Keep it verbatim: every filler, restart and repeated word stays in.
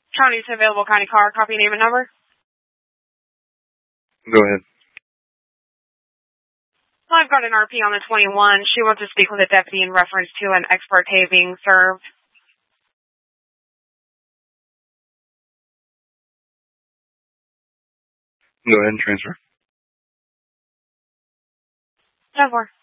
County's available county car, copy name and number. Go ahead. Well, I've got an R P on the twenty-one. She wants to speak with a deputy in reference to an ex parte being served. Go ahead and transfer. ten four.